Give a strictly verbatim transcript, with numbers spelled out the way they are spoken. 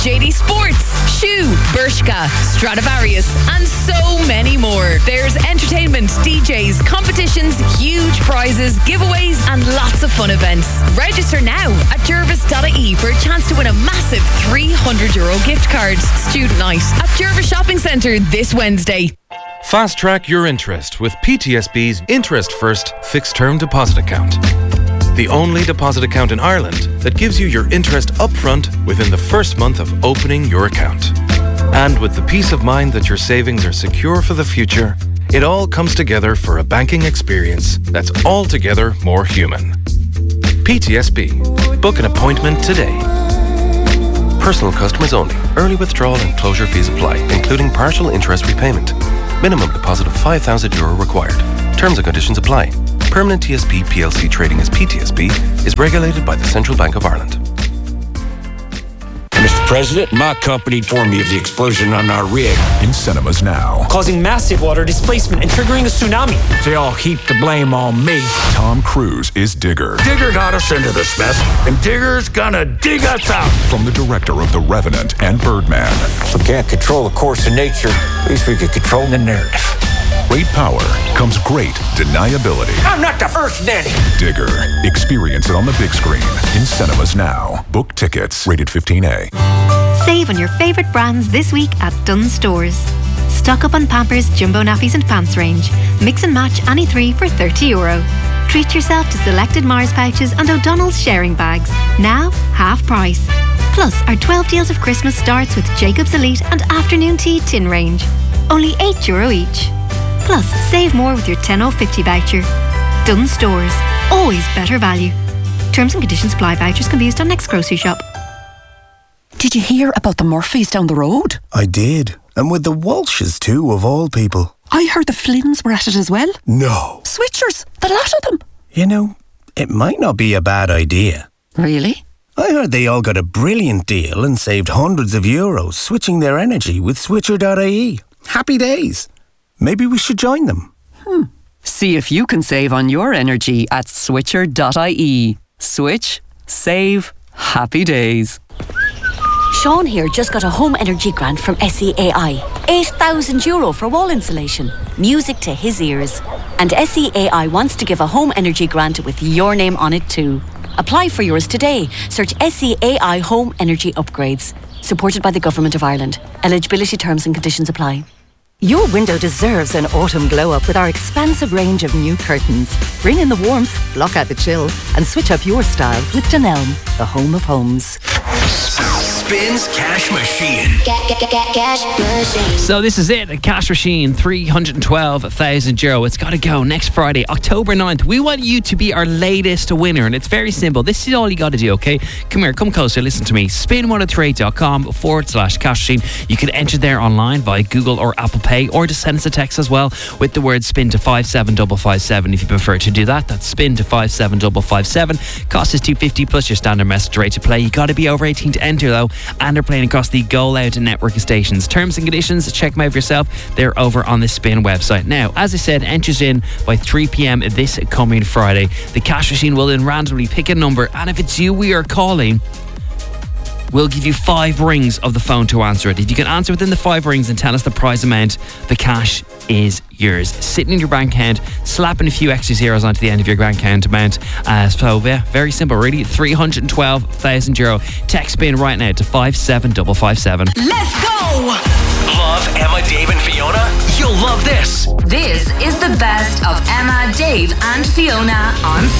J D Sports, Shoe, Bershka, Stradivarius, and so many more. There's entertainment, D Js, competitions, huge prizes, giveaways, and lots of fun events. Register now at jervis dot I E for a chance to win a massive three hundred euro gift card. Student night at Jervis Shopping Centre this Wednesday. Fast track your interest with P T S B's Interest First Fixed Term Deposit Account. The only deposit account in Ireland that gives you your interest upfront within the first month of opening your account. And with the peace of mind that your savings are secure for the future, it all comes together for a banking experience that's altogether more human. P T S B. Book an appointment today. Personal customers only. Early withdrawal and closure fees apply, including partial interest repayment. Minimum deposit of five thousand euro required. Terms and conditions apply. Permanent T S B P L C trading as P T S B is regulated by the Central Bank of Ireland. Mister President, my company informed me of the explosion on our rig. In cinemas now. Causing massive water displacement and triggering a tsunami. They all heap the blame on me. Tom Cruise is Digger. Digger got us into this mess, and Digger's gonna dig us out. From the director of The Revenant and Birdman. If we can't control the course of nature, at least we can control the narrative. Great power comes great deniability. I'm not the first nanny. Digger. Experience it on the big screen. In cinemas now. Book tickets. Rated fifteen A. Save on your favourite brands this week at Dunnes Stores. Stock up on Pampers, Jumbo Nappies and Pants range. Mix and match any three for thirty euro. Treat yourself to selected Mars pouches and O'Donnell's sharing bags. Now, half price. Plus, our twelve deals of Christmas starts with Jacob's Elite and Afternoon Tea tin range. Only eight euro each. Plus, save more with your ten oh fifty voucher. Dunnes Stores. Always better value. Terms and conditions apply. Vouchers can be used on next grocery shop. Did you hear about the Murphys down the road? I did. And with the Walshes too, of all people. I heard the Flynns were at it as well. No. Switchers, the lot of them. You know, it might not be a bad idea. Really? I heard they all got a brilliant deal and saved hundreds of euros switching their energy with switcher dot I E. Happy days. Maybe we should join them. Hmm. See if you can save on your energy at switcher dot I E. Switch, save, happy days. Sean here just got a home energy grant from S E A I. eight thousand euro for wall insulation. Music to his ears. And S E A I wants to give a home energy grant with your name on it too. Apply for yours today. Search S E A I Home Energy Upgrades. Supported by the Government of Ireland. Eligibility terms and conditions apply. Your window deserves an autumn glow-up with our expansive range of new curtains. Bring in the warmth, block out the chill, and switch up your style with Dunelm, the home of homes. Spins Cash Machine. Get, get, get, get, cash machine. So this is it, a cash machine, three hundred twelve thousand euro. It's got to go next Friday, October ninth. We want you to be our latest winner, and it's very simple. This is all you got to do, okay? Come here, come closer, listen to me. spin one oh three dot com forward slash cash machine. You can enter there online via Google or Apple Pay, or just send us a text as well with the word spin to five seven five five seven if you prefer to do that. That's spin to five seven five five seven. Cost is two fifty plus your standard message rate to play. You got to be over eighteen to enter though, and they're playing across the Go Loud network of stations. Terms and conditions, check them out for yourself. They're over on the Spin website. Now, as I said, enters in by three p.m. this coming Friday. The cash machine will then randomly pick a number, and if it's you we are calling, we'll give you five rings of the phone to answer it. If you can answer within the five rings and tell us the prize amount, the cash is yours. Sitting in your bank account, slapping a few extra zeros onto the end of your bank account amount. Uh, so, yeah, very simple, really. three hundred twelve thousand euro. Text spin right now to five seven five five seven. Let's go! Love Emma, Dave, and Fiona? You'll love this. This is the best of Emma, Dave, and Fiona on